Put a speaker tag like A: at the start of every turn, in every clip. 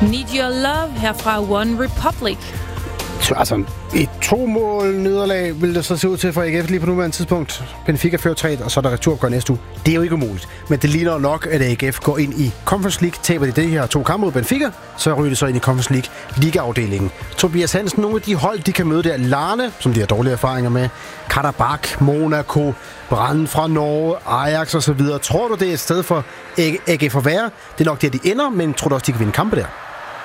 A: Need Your Love her fra One Republic.
B: Altså, et 2-mål-nederlag vil det så se ud til for AGF lige på nuværende tidspunkt. Benfica fører 3, og så er der returopgør næste uge. Det er jo ikke umuligt, men det ligner nok, at AGF går ind i Conference League. Taber de det her 2 kampe mod Benfica, så ryger det så ind i Conference League ligaafdelingen. Tobias Hansen, nogle af de hold, de kan møde der. Larne, som de har dårlige erfaringer med. Karabakh, Monaco, Brann fra Norge, Ajax osv. Tror du, det er et sted for AGF at være? Det er nok der, de ender, men tror du også, de kan vinde kampe der?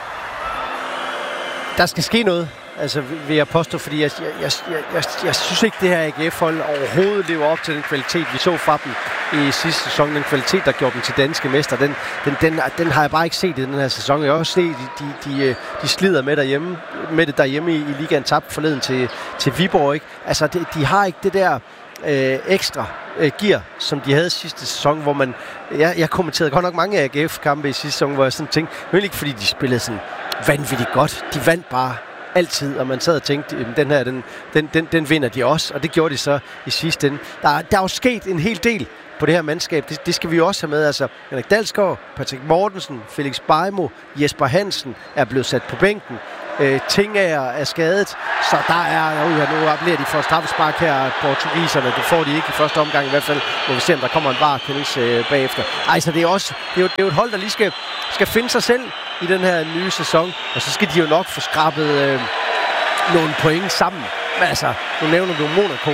C: Der skal ske noget. Altså, vil jeg påstå, fordi jeg synes ikke, det her AGF-hold overhovedet lever op til den kvalitet, vi så fra dem i sidste sæson. Den kvalitet, der gjorde dem til danske mester, den har jeg bare ikke set i den her sæson. Jeg har også set, de slider med det derhjemme i ligaen, tabt forleden til Viborg, ikke? Altså, de har ikke det der ekstra gear, som de havde sidste sæson, hvor man... Jeg kommenterede godt nok mange AGF-kampe i sidste sæson, hvor jeg sådan tænkte, men ikke fordi de spillede sådan vanvittigt godt. De vandt bare altid, og man sad og tænkte, den her, den vinder de også, og det gjorde de så i sidste ende. Der er jo sket en hel del på det her mandskab. Det skal vi jo også have med. Altså, Henrik Dalsgaard, Patrick Mortensen, Felix Bejmo, Jesper Hansen er blevet sat på bænken. Tingager er skadet, så der er... nu appellerer de for straffespark her, portugiserne. Det får de ikke i første omgang i hvert fald. Må vi se, om der kommer en VAR-kendelse bagefter. Så det er jo et hold, der lige skal finde sig selv i den her nye sæson. Og så skal de jo nok få skrabet nogle point sammen. Men altså, nu nævner du Monaco.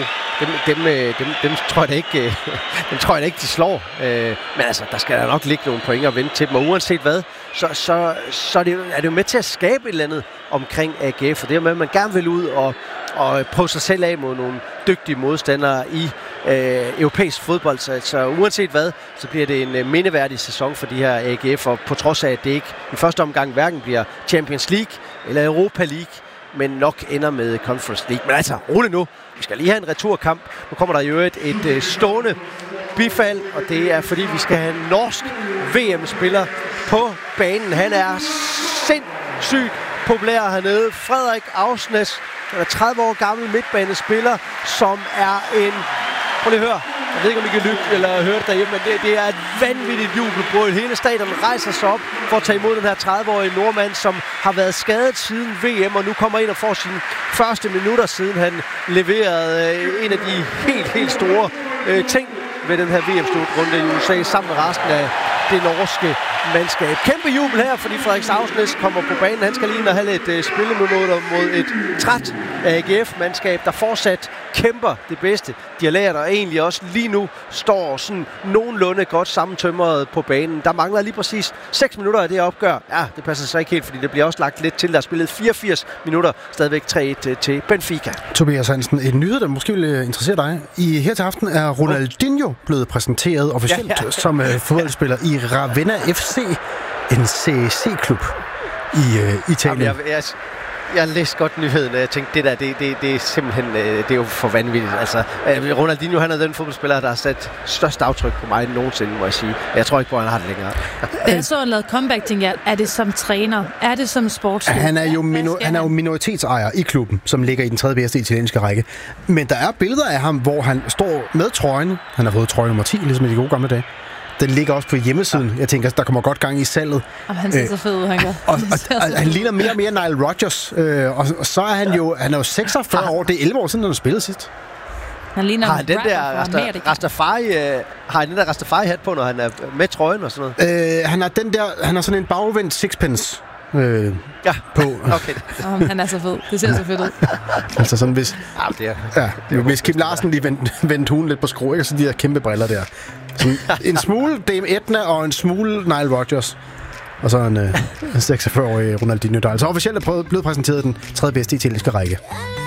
C: Dem tror jeg da ikke, de slår. Men altså, der skal der nok ligge nogle point at vente til dem. Og uanset hvad, så er det jo med til at skabe et eller andet omkring AGF. Og det er med, at man gerne vil ud og prøve sig selv af mod nogle dygtige modstandere i europæisk fodbold. Så uanset hvad, så bliver det en mindeværdig sæson for de her AGF. Og på trods af, at det ikke i første omgang hverken bliver Champions League eller Europa League, men nok ender med Conference League. Men altså, rolig nu. Vi skal lige have en returkamp. Nu kommer der jo et stående bifald, og det er fordi, vi skal have en norsk VM-spiller på banen. Han er sindssygt populær hernede. Frederik Ausnes, han er 30 år gammel midtbanespiller, som er en... Prøv lige at høre. Jeg ved ikke, om I kan lytte eller høre det derhjemme, men det er et vanvittigt jubelbrøl. Hele stadion rejser sig op for at tage imod den her 30-årige nordmand, som har været skadet siden VM, og nu kommer ind og får sine første minutter, siden han leverede en af de helt store ting ved den her VM-slutrunde i USA, sammen med resten af det norske mandskab. Kæmpe jubel her, fordi Frederik Ausnes kommer på banen. Han skal lige ind og have lidt spilleminutter mod et træt AGF-mandskab, der fortsat kæmper det bedste. De har lært, og egentlig også lige nu står sådan nogenlunde godt sammentømret på banen. Der mangler lige præcis 6 minutter af det opgør. Ja, det passer så ikke helt, fordi det bliver også lagt lidt til. Der er spillet 84 minutter, stadigvæk 3-1 til Benfica.
B: Tobias Hansen, en nyhed, der måske vil interessere dig. Her til aften er Ronaldinho blevet præsenteret officielt som fodboldspiller i Ravenna FC, en CC-klub i Italien.
C: Jeg læste godt nyheden, og jeg tænkte, det er simpelthen, det er jo for vanvittigt. Altså, Ronaldinho, han er den fodboldspiller, der har sat størst aftryk på mig nogensinde, må jeg sige. Jeg tror ikke på, at han har det længere.
A: Da jeg så, han lavede comeback, tænkte jeg, er det som træner? Er det som sportsleder?
B: Han er jo minoritetsejer i klubben, som ligger i den 3. bedste italienske række. Men der er billeder af ham, hvor han står med trøjen. Han har fået trøje nummer 10, ligesom i de gode gamle dage. Den ligger også på hjemmesiden. Ja. Jeg tænker, der kommer godt gang i salget.
A: Han ser så fed ud, han gør.
B: Og han ligner mere og mere Nile Rodgers. Og så er han er jo 46 år. Det er 11 år siden, han har spillet sidst.
A: Han ligner
C: har han den der Rastafari-hat på, når han er med trøjen og sådan noget?
B: Han har sådan en bagvendt sixpence. På.
C: Okay.
A: Han er så fed. Det ser så fedt ud.
B: Altså sådan, hvis Kim Larsen lige vendte hunden lidt på skrue, ikke? Så de der kæmpe briller der. Sådan en smule Dame Edna og en smule Nile Rodgers. Og så en 46-årig Ronaldinho, der altså officielt er blevet præsenteret den 3. bedste italienske række.